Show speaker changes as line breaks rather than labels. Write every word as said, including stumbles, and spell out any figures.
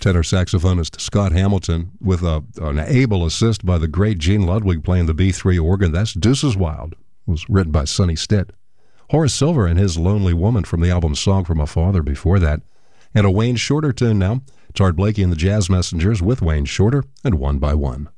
tenor saxophonist Scott Hamilton, with a, an able assist by the great Gene Ludwig playing the B three organ. That's Deuces Wild. It was written by Sonny Stitt. Horace Silver and his Lonely Woman from the album Song from a Father before that. And a Wayne Shorter tune now. It's Art Blakey and the Jazz Messengers with Wayne Shorter and One by One.